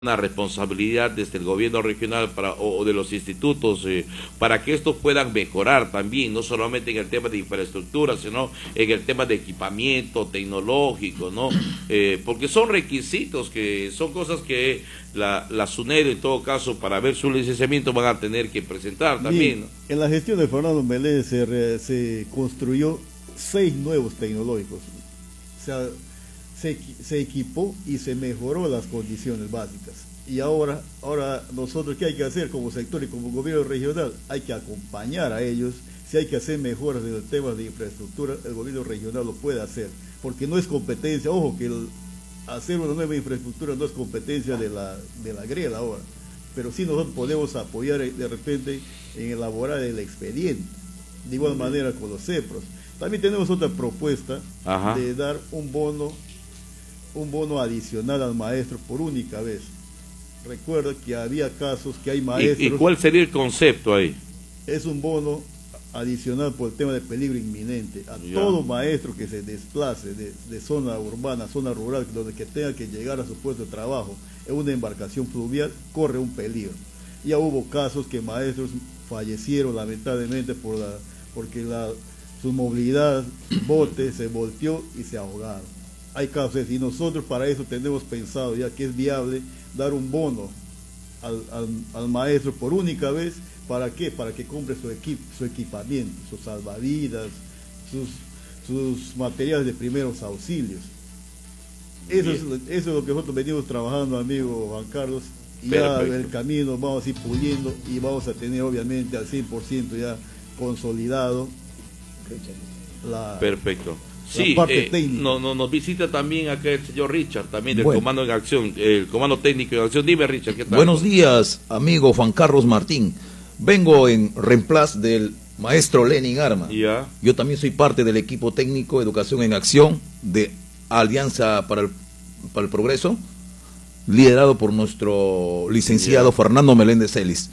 una responsabilidad desde el gobierno regional o de los institutos para que estos puedan mejorar también, no solamente en el tema de infraestructura, sino en el tema de equipamiento tecnológico, ¿no? Porque son requisitos, que son cosas que la SUNED, en todo caso, para ver su licenciamiento van a tener que presentar también, ¿no? En la gestión de Fernando Meléndez se construyó 6 nuevos tecnológicos. O sea, se equipó y se mejoró las condiciones básicas. Y ahora nosotros, ¿qué hay que hacer como sector y como gobierno regional? Hay que acompañar a ellos. Si hay que hacer mejoras en el tema de infraestructura, el gobierno regional lo puede hacer, porque no es competencia. Ojo, que hacer una nueva infraestructura no es competencia de la GREL ahora, pero sí nosotros podemos apoyar de repente en elaborar el expediente, de igual manera con los CEPROS. También tenemos otra propuesta de dar un bono adicional al maestro por única vez. Recuerda que había casos que hay maestros... ¿Y cuál sería el concepto ahí? Es un bono adicional por el tema de peligro inminente. A todo maestro que se desplace de zona urbana, zona rural, donde que tenga que llegar a su puesto de trabajo en una embarcación fluvial, corre un peligro. Ya hubo casos que maestros fallecieron lamentablemente porque su movilidad, bote, se volteó y se ahogaron. Hay casos, y nosotros para eso tenemos pensado ya que es viable dar un bono al maestro por única vez. ¿Para qué? Para que compre su equipamiento, sus salvavidas, sus materiales de primeros auxilios. Eso es lo que nosotros venimos trabajando, amigo Juan Carlos, y ya el camino vamos a ir puliendo y vamos a tener obviamente al 100% ya consolidado Perfecto. Sí, nos visita también acá el señor Richard, también del Comando en Acción, el Comando Técnico en Acción. Dime, Richard, ¿qué tal? Buenos días, amigo Juan Carlos Martín. Vengo en reemplazo del maestro Lenin Arma. Yo también soy parte del equipo técnico Educación en Acción de Alianza para el Progreso, liderado por nuestro licenciado Fernando Meléndez Celis.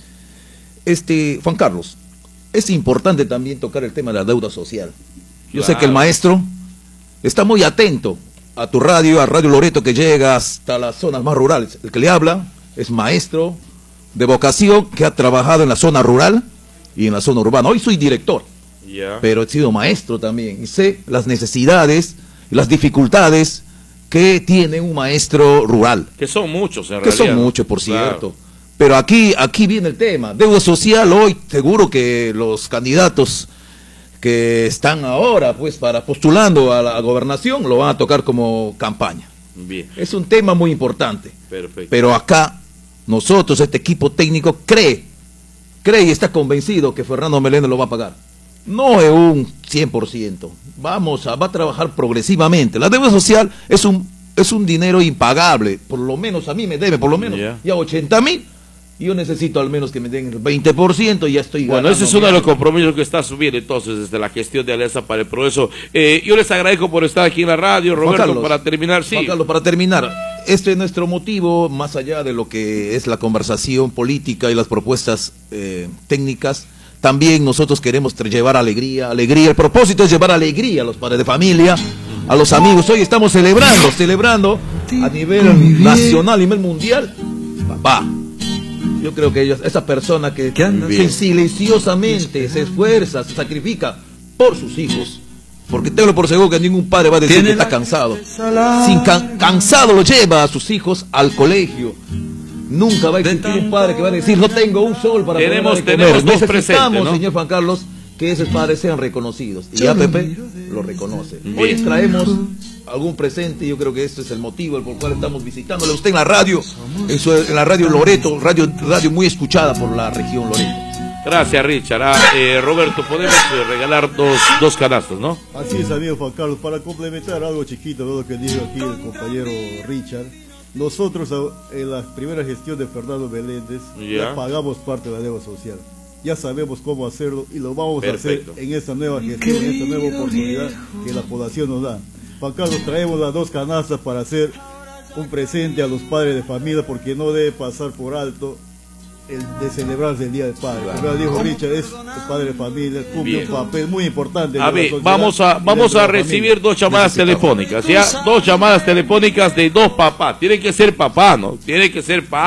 Juan Carlos, es importante también tocar el tema de la deuda social. Yo sé que el maestro está muy atento a tu radio, a Radio Loreto, que llega hasta las zonas más rurales. El que le habla es maestro de vocación que ha trabajado en la zona rural y en la zona urbana. Hoy soy director, pero he sido maestro también y sé las necesidades y las dificultades que tiene un maestro rural. Que son muchos, en realidad. Que son muchos, por cierto. Pero aquí viene el tema. Deuda social, hoy seguro que los candidatos que están ahora para postulando a la gobernación lo van a tocar como campaña. Bien. Es un tema muy importante. Perfecto. Pero acá nosotros, este equipo técnico, cree y está convencido que Fernando Meléndez lo va a pagar. No es un 100%. Va a trabajar progresivamente. La deuda social es un dinero impagable. Por lo menos a mí me debe, por lo menos ya 80.000. Yo necesito al menos que me den el 20% y ya estoy ganando. Bueno, ese es uno de los compromisos que está subiendo entonces desde la gestión de Alianza para el Progreso. Yo les agradezco por estar aquí en la radio, Roberto, Carlos, para terminar. Sí. Juan Carlos, para terminar, este es nuestro motivo, más allá de lo que es la conversación política y las propuestas técnicas. También nosotros queremos llevar alegría. El propósito es llevar alegría a los padres de familia, a los amigos. Hoy estamos celebrando a nivel nacional, a nivel mundial. Papá. Yo creo que esa persona que silenciosamente se esfuerza, se sacrifica por sus hijos, porque tengo por seguro que ningún padre va a decir que está cansado. Cansado lo lleva a sus hijos al colegio. Nunca va a existir un padre que va a decir no tengo un sol para comer. Tenemos dos presentes, ¿no? Señor Juan Carlos, que esos padres sean reconocidos. Y ya Pepe lo reconoce. Hoy traemos algún presente, yo creo que este es el motivo por el cual estamos visitándole a usted en la radio, en la radio Loreto, radio muy escuchada por la región Loreto. Gracias, Richard. Roberto, podemos regalar dos canastos, ¿no? Así es, amigo Juan Carlos, para complementar algo chiquito de lo que dijo aquí el compañero Richard. Nosotros en la primera gestión de Fernando Meléndez ya pagamos parte de la deuda social. Ya sabemos cómo hacerlo y lo vamos a hacer en esta nueva gestión, en esta nueva oportunidad que la población nos da. Juan Carlos, traemos las 2 canastas para hacer un presente a los padres de familia, porque no debe pasar por alto de celebrarse el Día del Padre. Como dijo Richard, es el padre de familia, cumple un papel muy importante. A ver, vamos a recibir dos llamadas telefónicas, ¿ya? Dos llamadas telefónicas de dos papás. Tiene que ser papá, ¿no? Tiene que ser papá.